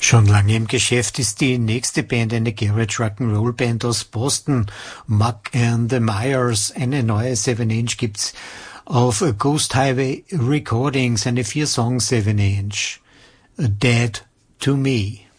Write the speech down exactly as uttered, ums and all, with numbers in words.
Schon lange im Geschäft ist die nächste Band eine Garage Rock'n'Roll Band aus Boston, Muck and the Myers. Eine neue Seven Inch gibt's auf Ghost Highway Recordings, eine vier Song Seven Inch. Dead to Me.